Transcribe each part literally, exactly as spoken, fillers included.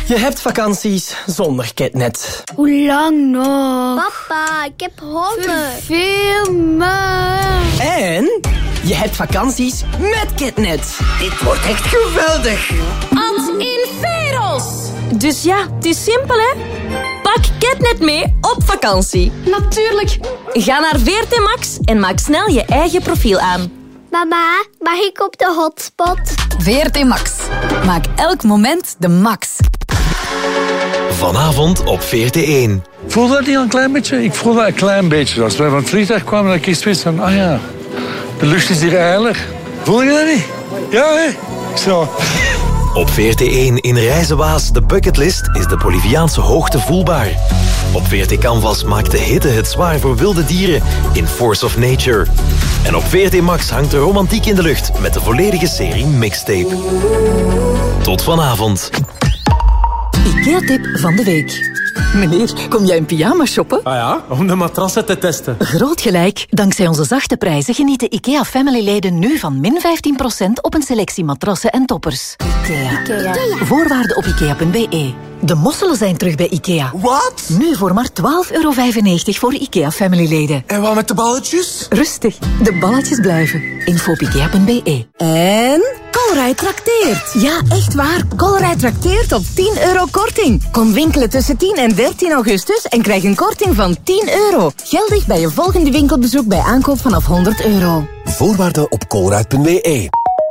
Je hebt vakanties zonder Ketnet. Hoe lang nog? Papa, ik heb honger. Verveel me. En je hebt vakanties met Ketnet. Dit wordt echt geweldig. Als in Veros. Dus ja, het is simpel, hè? Pak Ketnet mee op vakantie. Natuurlijk. Ga naar V R T Max en maak snel je eigen profiel aan. Mama, mag ik op de hotspot? V R T Max. Maak elk moment de max. Vanavond op V R T één. Voel dat niet al een klein beetje? Ik voel dat een klein beetje. Als wij van het vliegtuig kwamen, dat ik eens wist van... Ah ja, de lucht is hier eilig. Voel je dat niet? Ja, hè? Zo. Op V R T één in Reizenwaas, de bucketlist, is de Boliviaanse hoogte voelbaar. Op V R T Canvas maakt de hitte het zwaar voor wilde dieren in Force of Nature. En op V R T Max hangt de romantiek in de lucht met de volledige serie Mixtape. Tot vanavond. IKEA-tip van de week. Meneer, kom jij in pyjama shoppen? Ah ja, om de matrassen te testen. Groot gelijk. Dankzij onze zachte prijzen genieten IKEA Family-leden nu van min vijftien procent op een selectie matrassen en toppers. IKEA. IKEA. Voorwaarden op ikea punt b e. De mosselen zijn terug bij IKEA. Wat? Nu voor maar twaalf euro vijfennegentig voor IKEA Family-leden. En wat met de balletjes? Rustig, de balletjes blijven. Info op ikea punt b e. En Colruyt trakteert. Ja, echt waar. Colruyt trakteert op tien euro korting. Kom winkelen tussen tien en dertien augustus en krijg een korting van tien euro. Geldig bij je volgende winkelbezoek bij aankoop vanaf honderd euro. Voorwaarden op colruyt punt b e.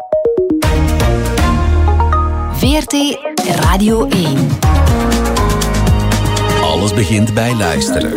V R T Radio één. Alles begint bij luisteren.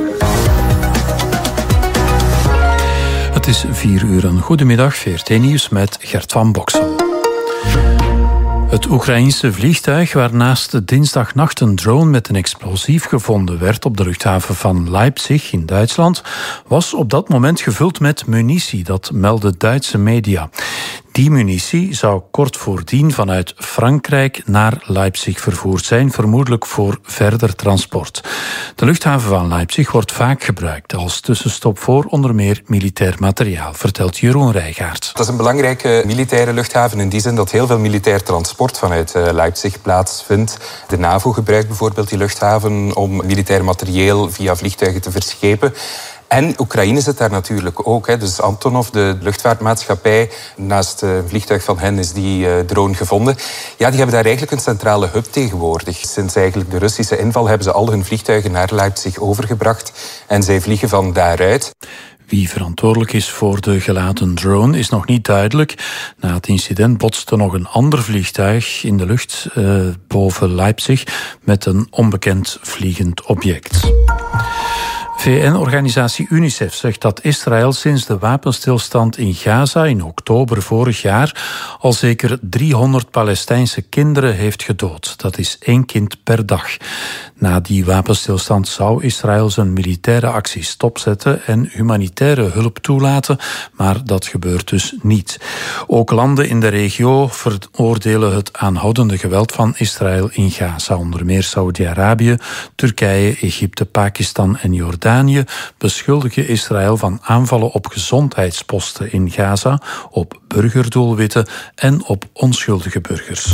Het is vier uur. Een goedemiddag, V R T-nieuws met Gert van Boksel. Het Oekraïense vliegtuig waarnaast dinsdagnacht een drone met een explosief gevonden werd op de luchthaven van Leipzig in Duitsland, was op dat moment gevuld met munitie, dat melden Duitse media. Die munitie zou kort voordien vanuit Frankrijk naar Leipzig vervoerd zijn, vermoedelijk voor verder transport. De luchthaven van Leipzig wordt vaak gebruikt als tussenstop voor onder meer militair materiaal, vertelt Jeroen Rijgaard. Dat is een belangrijke militaire luchthaven in die zin dat heel veel militair transport vanuit Leipzig plaatsvindt. De NAVO gebruikt bijvoorbeeld die luchthaven om militair materieel via vliegtuigen te verschepen. En Oekraïne zit daar natuurlijk ook. Hè. Dus Antonov, de luchtvaartmaatschappij, naast een vliegtuig van hen is die uh, drone gevonden. Ja, die hebben daar eigenlijk een centrale hub tegenwoordig. Sinds eigenlijk de Russische inval hebben ze al hun vliegtuigen naar Leipzig overgebracht. En zij vliegen van daaruit. Wie verantwoordelijk is voor de gelaten drone is nog niet duidelijk. Na het incident botste nog een ander vliegtuig in de lucht uh, boven Leipzig met een onbekend vliegend object. V N-organisatie UNICEF zegt dat Israël sinds de wapenstilstand in Gaza in oktober vorig jaar al zeker driehonderd Palestijnse kinderen heeft gedood. Dat is één kind per dag. Na die wapenstilstand zou Israël zijn militaire actie stopzetten en humanitaire hulp toelaten, maar dat gebeurt dus niet. Ook landen in de regio veroordelen het aanhoudende geweld van Israël in Gaza. Onder meer Saudi-Arabië, Turkije, Egypte, Pakistan en Jordanië beschuldigen Israël van aanvallen op gezondheidsposten in Gaza, op burgerdoelwitten en op onschuldige burgers.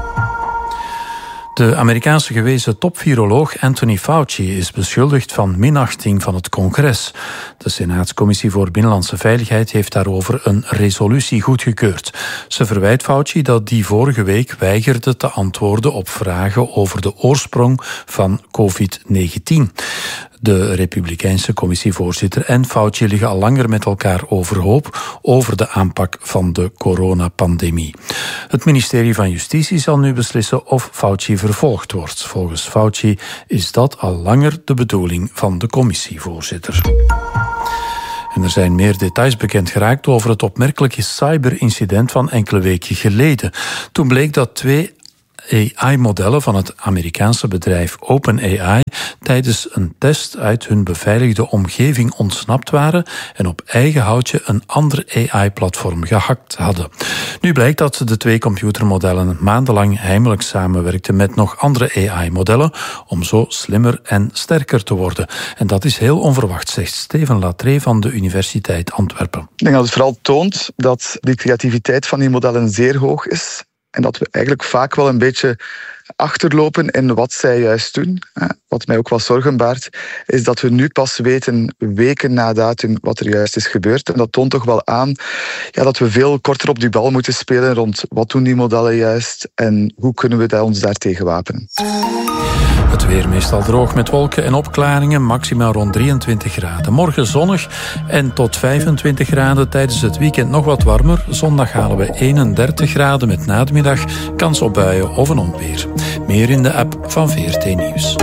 De Amerikaanse gewezen topviroloog Anthony Fauci is beschuldigd van minachting van het congres. De Senaatscommissie voor Binnenlandse Veiligheid heeft daarover een resolutie goedgekeurd. Ze verwijt Fauci dat die vorige week weigerde te antwoorden op vragen over de oorsprong van covid negentien. De Republikeinse commissievoorzitter en Fauci liggen al langer met elkaar overhoop over de aanpak van de coronapandemie. Het ministerie van Justitie zal nu beslissen of Fauci vervolgd wordt. Volgens Fauci is dat al langer de bedoeling van de commissievoorzitter. En er zijn meer details bekend geraakt over het opmerkelijke cyberincident van enkele weken geleden. Toen bleek dat twee A I-modellen van het Amerikaanse bedrijf OpenAI tijdens een test uit hun beveiligde omgeving ontsnapt waren en op eigen houtje een ander A I-platform gehackt hadden. Nu blijkt dat de twee computermodellen maandenlang heimelijk samenwerkten met nog andere A I-modellen om zo slimmer en sterker te worden. En dat is heel onverwacht, zegt Steven Latree van de Universiteit Antwerpen. Ik denk dat het vooral toont dat de creativiteit van die modellen zeer hoog is. En dat we eigenlijk vaak wel een beetje achterlopen in wat zij juist doen. Wat mij ook wel zorgen baart, is dat we nu pas weten, weken na datum, wat er juist is gebeurd. En dat toont toch wel aan ja, dat we veel korter op die bal moeten spelen rond wat doen die modellen juist en hoe kunnen we ons daartegen wapenen. Het weer meestal droog met wolken en opklaringen, maximaal rond drieëntwintig graden. Morgen zonnig en tot vijfentwintig graden. Tijdens het weekend nog wat warmer. Zondag halen we eenendertig graden met na de middag kans op buien of een onweer. Meer in de app van V R T Nieuws.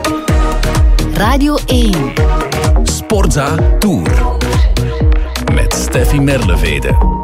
Radio één. Sportza Tour. Met Steffi Merlevede.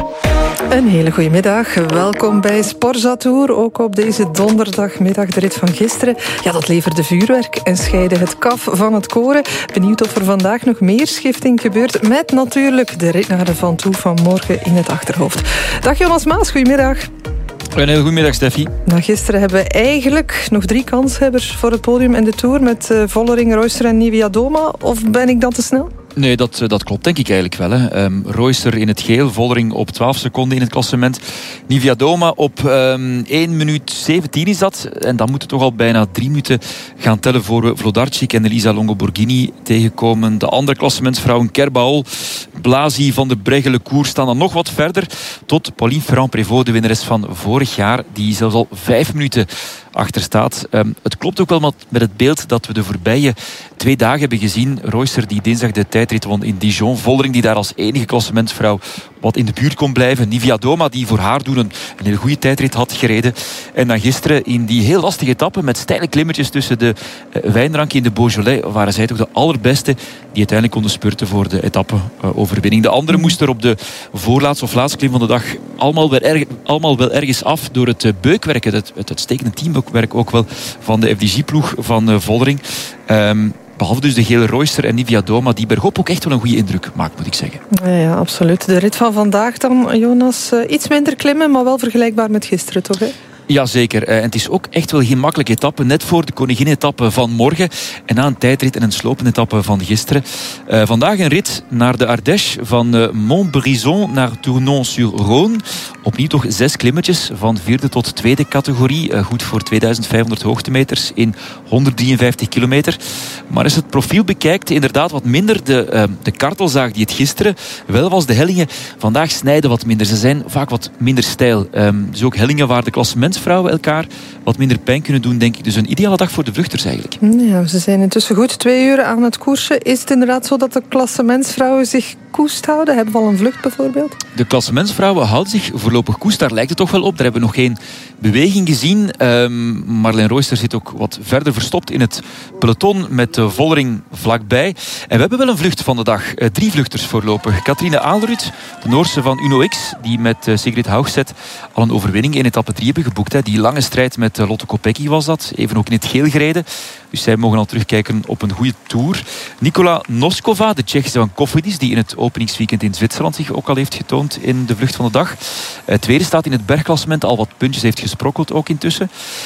Een hele goede middag. Welkom bij Sportza Tour. Ook op deze donderdagmiddag de rit van gisteren. Ja, dat leverde vuurwerk en scheidde het kaf van het koren. Benieuwd of er vandaag nog meer schifting gebeurt. Met natuurlijk de rit naar de Van Toe van morgen in het achterhoofd. Dag Jonas Maas, goedemiddag. Een hele goede middag, Steffi. Nou, gisteren hebben we eigenlijk nog drie kanshebbers voor het podium en de Tour met uh, Vollering, Royster en Niewiadoma. Of ben ik dan te snel? Nee, dat, dat klopt denk ik eigenlijk wel. Hè. Um, Royster in het geel, Vollering op twaalf seconden in het klassement. Niewiadoma op um, één minuut zeventien is dat. En dan moeten we toch al bijna drie minuten gaan tellen voor we Vlodarczyk en Elisa Longo-Borghini tegenkomen. De andere klassementsvrouwen Kerbaol, Blasi, Van der Breggen, Lecour staan dan nog wat verder. Tot Pauline Ferrand-Prévot, de winnares van vorig jaar, die zelfs al vijf minuten achter staat. Um, het klopt ook wel met het beeld dat we de voorbije twee dagen hebben gezien. Royster die dinsdag de tijdrit won in Dijon. Vollering die daar als enige klassementsvrouw wat in de buurt kon blijven. Niewiadoma die voor haar doen een, een hele goede tijdrit had gereden. En dan gisteren in die heel lastige etappe met steile klimmetjes tussen de uh, wijnranken in de Beaujolais waren zij toch de allerbeste die uiteindelijk konden spurten voor de etappe-overwinning. Uh, de anderen moesten er op de voorlaatste of laatste klim van de dag allemaal wel, erg, allemaal wel ergens af door het uh, beukwerk, het, het uitstekende teamwerk ook wel van de F D G-ploeg van uh, Vollering. Um, Behalve dus de gele Royster en Niewiadoma, die bergop ook echt wel een goede indruk maakt, moet ik zeggen. Ja, ja, absoluut. De rit van vandaag dan, Jonas, uh, iets minder klimmen, maar wel vergelijkbaar met gisteren, toch? Hè? Jazeker. En het is ook echt wel geen makkelijke etappe. Net voor de koningin-etappe van morgen. En na een tijdrit en een slopende etappe van gisteren. Uh, vandaag een rit naar de Ardèche. Van uh, Montbrison naar Tournon-sur-Rhône. Opnieuw toch zes klimmetjes. Van vierde tot tweede categorie. Uh, goed voor tweeduizend vijfhonderd hoogtemeters in honderddrieënvijftig kilometer. Maar als het profiel bekijkt, inderdaad wat minder. De, uh, de kartelzaag die het gisteren wel was. De hellingen vandaag snijden wat minder. Ze zijn vaak wat minder steil. Um, dus ook hellingen waar de klassementsvrouwen elkaar wat minder pijn kunnen doen, denk ik. Dus een ideale dag voor de vluchters eigenlijk. Ja, ze zijn intussen goed twee uur aan het koersen. Is het inderdaad zo dat de klassementsvrouwen zich koest houden? Hebben we al een vlucht bijvoorbeeld? De klassementsvrouwen houden zich voorlopig koest. Daar lijkt het toch wel op. Daar hebben we nog geen beweging gezien. Um, Marlene Royster zit ook wat verder verstopt in het peloton met de Vollering vlakbij. En we hebben wel een vlucht van de dag. Uh, drie vluchters voorlopig. Katrine Aalderud, de Noorse van Uno X, die met uh, Sigrid Haugset al een overwinning in etappe drie hebben geboekt. Hè. Die lange strijd met uh, Lotte Kopecky was dat. Even ook in het geel gereden. Dus zij mogen al terugkijken op een goede tour. Nikola Noskova, de Tsjechische van Cofidis, die in het openingsweekend in Zwitserland zich ook al heeft getoond in de vlucht van de dag. Uh, tweede staat in het bergklassement, al wat puntjes heeft gesprokkeld ook intussen.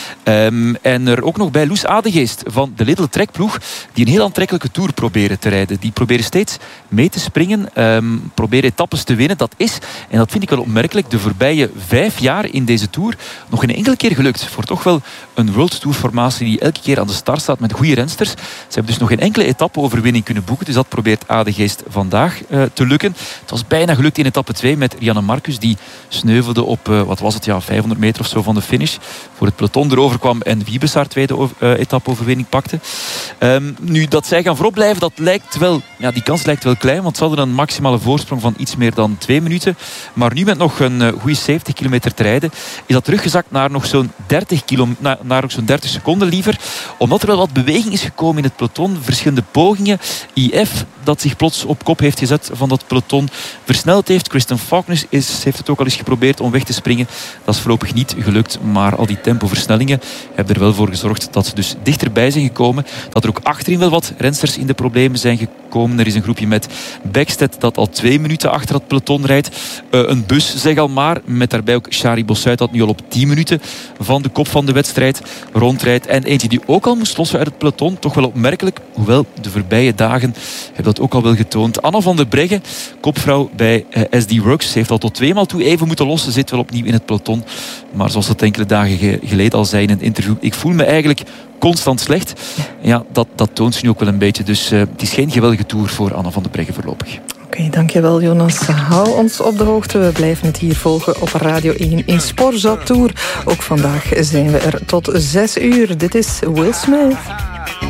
Um, en er ook nog bij Loes Adegeest van de Lidl Trekploeg, die een heel aantrekkelijke tour proberen te rijden. Die proberen steeds mee te springen, um, proberen etappes te winnen. Dat is, en dat vind ik wel opmerkelijk, de voorbije vijf jaar in deze tour nog een enkele keer gelukt. Voor toch wel een World Tour formatie die elke keer aan de start staat met goede rensters. Ze hebben dus nog geen enkele etappe-overwinning kunnen boeken. Dus dat probeert Adegeest vandaag uh, te lukken. Het was bijna gelukt in etappe twee met Rianne Marcus. Die sneuvelde op, uh, wat was het, ja, vijfhonderd meter of zo van de finish. Voor het peloton erover kwam en Wiebes haar tweede uh, etappe-overwinning pakte. Um, nu, dat zij gaan voorop blijven, dat lijkt wel, ja, die kans lijkt wel klein. Want ze hadden een maximale voorsprong van iets meer dan twee minuten. Maar nu met nog een uh, goede zeventig kilometer te rijden, is dat teruggezakt naar nog zo'n dertig, kilo, naar, naar nog zo'n dertig seconden liever. Omdat er wel wat beweging is gekomen in het peloton. Verschillende pogingen. I F, dat zich plots op kop heeft gezet van dat peloton, versneld heeft. Kristen Faulkner is, heeft het ook al eens geprobeerd om weg te springen. Dat is voorlopig niet gelukt. Maar al die tempoversnellingen hebben er wel voor gezorgd dat ze dus dichterbij zijn gekomen. Dat er ook achterin wel wat rensters in de problemen zijn gekomen. gekomen. Er is een groepje met Backstedt dat al twee minuten achter het peloton rijdt. Uh, een bus, zeg al maar, met daarbij ook Shari Bossuit dat nu al op tien minuten van de kop van de wedstrijd rondrijdt. En eentje die ook al moest lossen uit het peloton. Toch wel opmerkelijk, hoewel de voorbije dagen hebben dat ook al wel getoond. Anna van der Breggen, kopvrouw bij uh, S D Works, heeft al tot tweemaal toe even moeten lossen. Zit wel opnieuw in het peloton. Maar zoals dat enkele dagen ge- geleden al zei in een interview, ik voel me eigenlijk constant slecht. Ja, dat, dat toont ze nu ook wel een beetje. Dus uh, het is geen geweldige tour voor Anna van der Breggen voorlopig. Oké, okay, dankjewel Jonas. Hou ons op de hoogte. We blijven het hier volgen op Radio één in Sporza Tour. Ook vandaag zijn we er tot zes uur. Dit is Will Smith.